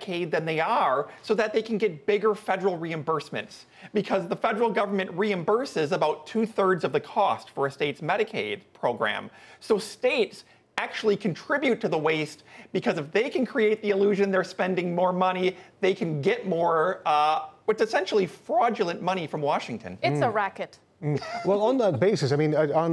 Medicaid than they are so that they can get bigger federal reimbursements. Because the federal government reimburses about 2/3 of the cost for a state's Medicaid program. So states actually contribute to the waste because if they can create the illusion they're spending more money, they can get more, what's essentially fraudulent money from Washington. It's a racket. Well, on that basis, I mean,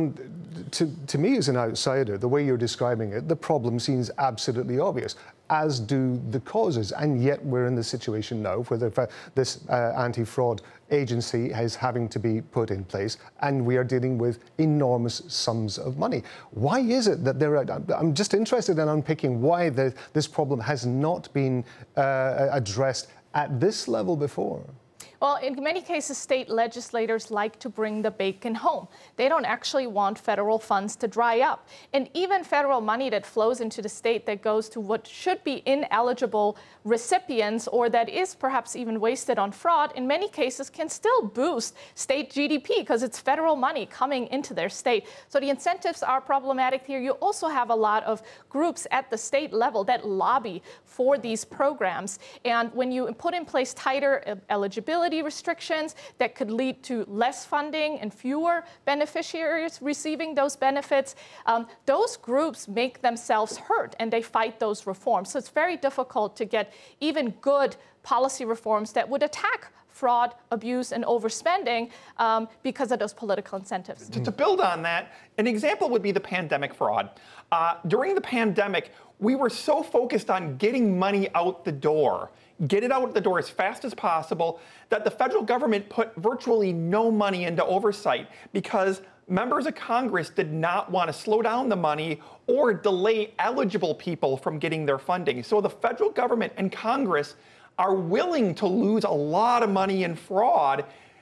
to me as an outsider, the way you're describing it, the problem seems absolutely obvious, as do the causes. And yet we're in the situation now where this anti-fraud agency is having to be put in place, and we are dealing with enormous sums of money. Why is it that I'm just interested in unpicking why this problem has not been addressed at this level before. Well, in many cases, state legislators like to bring the bacon home. They don't actually want federal funds to dry up. And even federal money that flows into the state that goes to what should be ineligible recipients or that is perhaps even wasted on fraud, in many cases can still boost state GDP because it's federal money coming into their state. So the incentives are problematic here. You also have a lot of groups at the state level that lobby for these programs. And when you put in place tighter eligibility restrictions that could lead to less funding and fewer beneficiaries receiving those benefits, those groups make themselves hurt and they fight those reforms. So it's very difficult to get even good policy reforms that would attack fraud, abuse, and overspending because of those political incentives. To build on that, an example would be the pandemic fraud. During the pandemic, we were so focused on getting money out the door, get it out the door as fast as possible, that the federal government put virtually no money into oversight because members of Congress did not want to slow down the money or delay eligible people from getting their funding. So the federal government and Congress are willing to lose a lot of money in fraud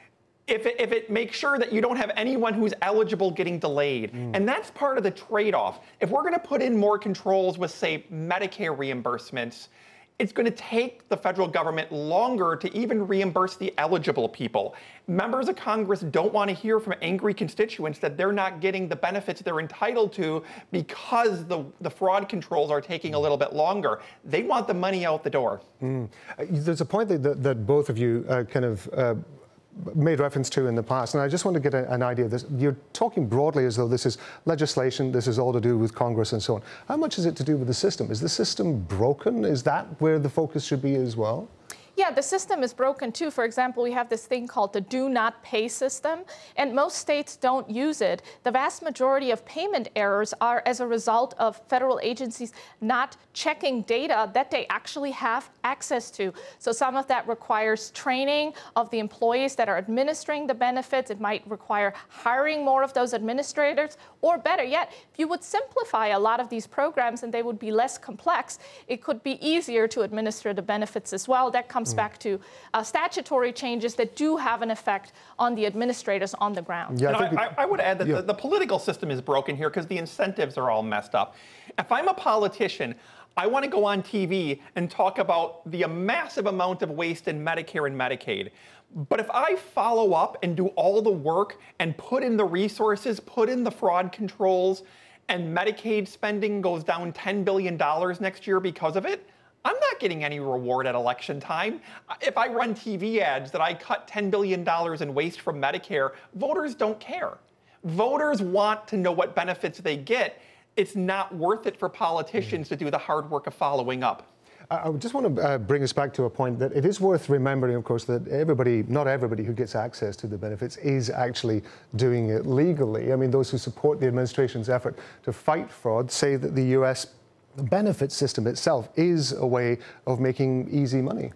if it makes sure that you don't have anyone who's eligible getting delayed. And that's part of the trade-off. If we're going to put in more controls with, say, Medicare reimbursements, it's going to take the federal government longer to even reimburse the eligible people. Members of Congress don't want to hear from angry constituents that they're not getting the benefits they're entitled to because the fraud controls are taking a little bit longer. They want the money out the door. There's a point that both of you kind of made reference to in the past, and I just want to get an idea of this. You're talking broadly as though this is legislation, this is all to do with Congress and so on. How much is it to do with the system? Is the system broken? Is that where the focus should be as well? Yeah, the system is broken too. For example, we have this thing called the do not pay system, and most states don't use it. The vast majority of payment errors are as a result of federal agencies not checking data that they actually have access to. So some of that requires training of the employees that are administering the benefits. It might require hiring more of those administrators, or better yet, if you would simplify a lot of these programs and they would be less complex, it could be easier to administer the benefits as well. That comes back to statutory changes that do have an effect on the administrators on the ground. Yeah, I would add that the political system is broken here because the incentives are all messed up. If I'm a politician, I want to go on TV and talk about the massive amount of waste in Medicare and Medicaid. But if I follow up and do all the work and put in the resources, put in the fraud controls, and Medicaid spending goes down $10 billion next year because of it, I'm not getting any reward at election time. If I run TV ads that I cut $10 billion in waste from Medicare, voters don't care. Voters want to know what benefits they get. It's not worth it for politicians to do the hard work of following up. I just want to bring us back to a point that it is worth remembering, of course, that not everybody who gets access to the benefits is actually doing it legally. I mean, those who support the administration's effort to fight fraud say that the U.S. benefit system itself is a way of making easy money.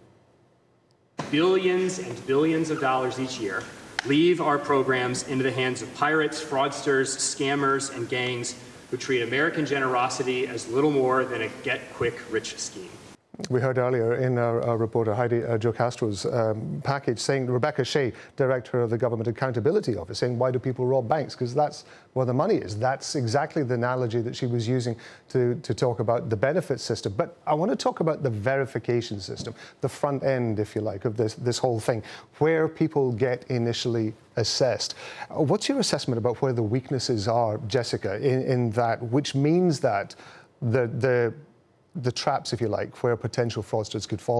Billions and billions of dollars each year leave our programs into the hands of pirates, fraudsters, scammers, and gangs who treat American generosity as little more than a get-quick-rich scheme. We heard earlier in our reporter Heidi Jocastro's package saying, Rebecca Shea, director of the Government Accountability Office, saying, why do people rob banks? Because that's where the money is. That's exactly the analogy that she was using to talk about the benefit system. But I want to talk about the verification system, the front end, if you like, of this whole thing, where people get initially assessed. What's your assessment about where the weaknesses are, Jessica, in that, which means that the traps, if you like, where potential fraudsters could fall